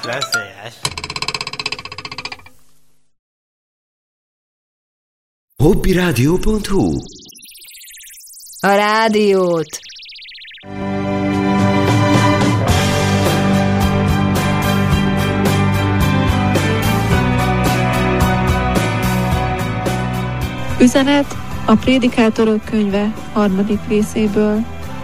veszélyes. Hobbyradio.hu. A rádiót. Üzenet a Prédikátorok könyve 3. részéből.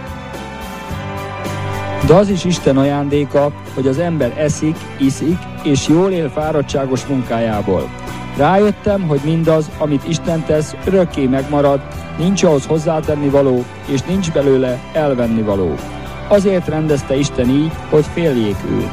De az is Isten ajándéka, hogy az ember eszik, iszik, és jól él fáradtságos munkájából. Rájöttem, hogy mindaz, amit Isten tesz, örökké megmarad, nincs ahhoz hozzátenni való, és nincs belőle elvenni való. Azért rendezte Isten így, hogy féljék őt.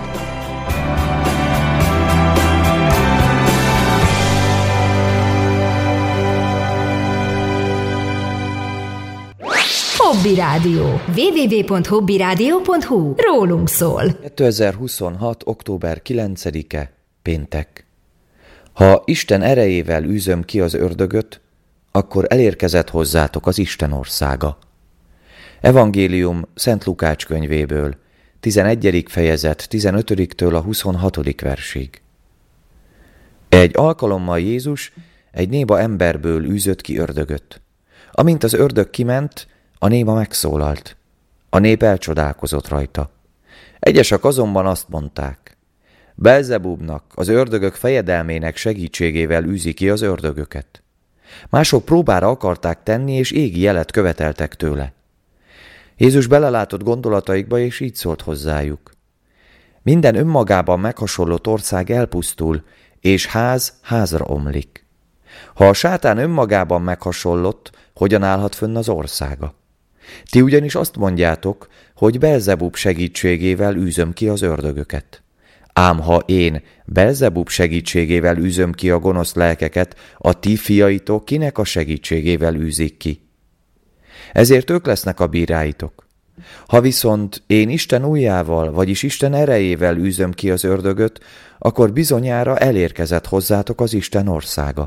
Hobby Rádió. www.hobbyradio.hu. Rólunk szól. 2026. október 9-e. Péntek. Ha Isten erejével űzöm ki az ördögöt, akkor elérkezett hozzátok az Isten országa. Evangélium Szent Lukács könyvéből, 11. fejezet 15-től a 26. versig. Egy alkalommal Jézus egy néma emberből űzött ki ördögöt. Amint az ördög kiment, a néma megszólalt. A nép elcsodálkozott rajta. Egyesek azonban azt mondták: Belzebúbnak, az ördögök fejedelmének segítségével űzi ki az ördögöket. Mások próbára akarták tenni, és égi jelet követeltek tőle. Jézus belelátott gondolataikba, és így szólt hozzájuk: Minden önmagában meghasonlott ország elpusztul, és ház házra omlik. Ha a sátán önmagában meghasonlott, hogyan állhat fönn az országa? Ti ugyanis azt mondjátok, hogy Belzebub segítségével űzöm ki az ördögöket. Ám ha én Belzebub segítségével űzöm ki a gonosz lelkeket, a ti fiaitok kinek a segítségével űzik ki? Ezért ők lesznek a bíráitok. Ha viszont én Isten ujjával, vagyis Isten erejével űzöm ki az ördögöt, akkor bizonyára elérkezett hozzátok az Isten országa.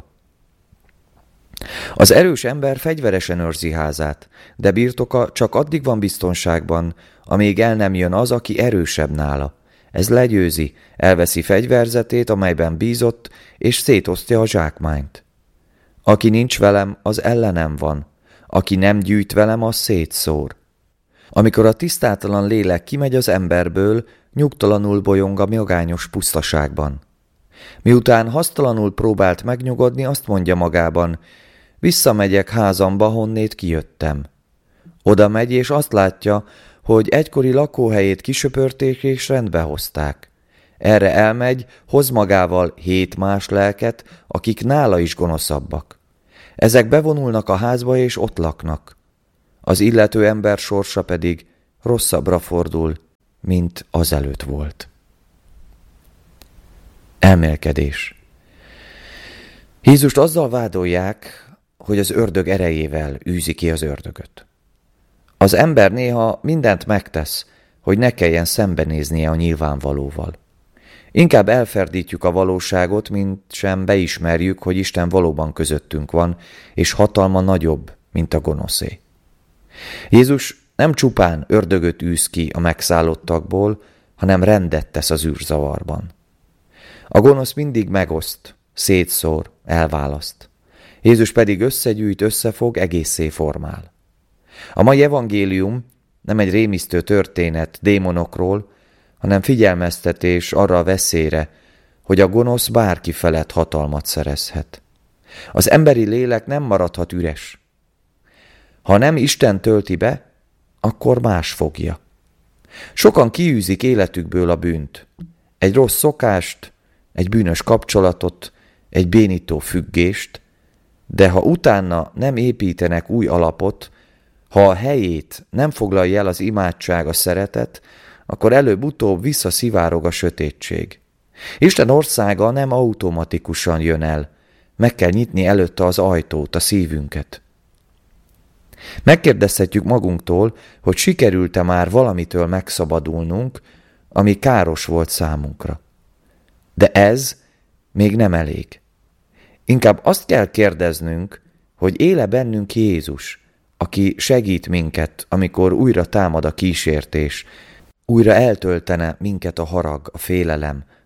Az erős ember fegyveresen őrzi házát, de birtoka csak addig van biztonságban, amíg el nem jön az, aki erősebb nála. Ez legyőzi, elveszi fegyverzetét, amelyben bízott, és szétosztja a zsákmányt. Aki nincs velem, az ellenem van, aki nem gyűjt velem, az szétszór. Amikor a tisztátalan lélek kimegy az emberből, nyugtalanul bolyong a magányos pusztaságban. Miután hasztalanul próbált megnyugodni, azt mondja magában: Visszamegyek házamba, honnét kijöttem. Oda megy, és azt látja, hogy egykori lakóhelyét kisöpörték és rendbe hozták. Erre elmegy, hoz magával 7 más lelket, akik nála is gonoszabbak. Ezek bevonulnak a házba, és ott laknak. Az illető ember sorsa pedig rosszabbra fordul, mint azelőtt volt. Elmélkedés. Jézust azzal vádolják, hogy az ördög erejével űzi ki az ördögöt. Az ember néha mindent megtesz, hogy ne kelljen szembenéznie a nyilvánvalóval. Inkább elferdítjük a valóságot, mint sem beismerjük, hogy Isten valóban közöttünk van, és hatalma nagyobb, mint a gonoszé. Jézus nem csupán ördögöt űz ki a megszállottakból, hanem rendet tesz az űrzavarban. A gonosz mindig megoszt, szétszór, elválaszt. Jézus pedig összegyűjt, összefog, egészé formál. A mai evangélium nem egy rémisztő történet démonokról, hanem figyelmeztetés arra a veszélyre, hogy a gonosz bárki felett hatalmat szerezhet. Az emberi lélek nem maradhat üres. Ha nem Isten tölti be, akkor más fogja. Sokan kiűzik életükből a bűnt. Egy rossz szokást, egy bűnös kapcsolatot, egy bénító függést, de ha utána nem építenek új alapot, ha a helyét nem foglalja el az imádság, a szeretet, akkor előbb-utóbb visszaszivárog a sötétség. Isten országa nem automatikusan jön el, meg kell nyitni előtte az ajtót, a szívünket. Megkérdezhetjük magunktól, hogy sikerült-e már valamitől megszabadulnunk, ami káros volt számunkra. De ez még nem elég. Inkább azt kell kérdeznünk, hogy éle bennünk Jézus, aki segít minket, amikor újra támad a kísértés, újra eltöltene minket a harag, a félelem,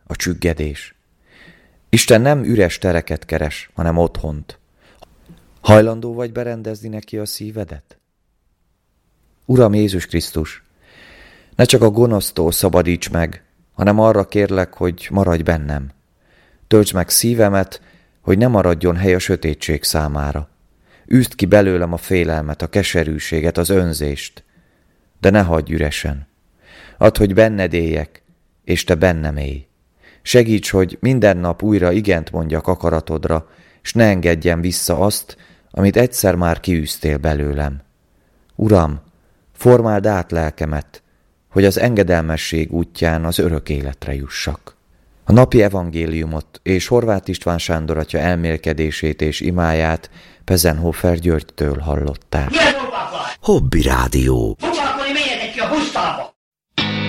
a csüggedés. Isten nem üres tereket keres, hanem otthont. Hajlandó vagy berendezni neki a szívedet? Uram Jézus Krisztus, ne csak a gonosztól szabadíts meg, hanem arra kérlek, hogy maradj bennem. Töltsd meg szívemet, hogy ne maradjon hely a sötétség számára. Üzd ki belőlem a félelmet, a keserűséget, az önzést, de ne hagyj üresen. Add, hogy benned éljek, és te bennem élj. Segíts, hogy minden nap újra igent mondjak akaratodra, és ne engedjem vissza azt, amit egyszer már kiűztél belőlem. Uram, formáld át lelkemet, hogy az engedelmesség útján az örök életre jussak. A napi evangéliumot és Horváth István Sándor atya elmélkedését és imáját Pezenhofer Györgytől hallották. Hobby Rádió.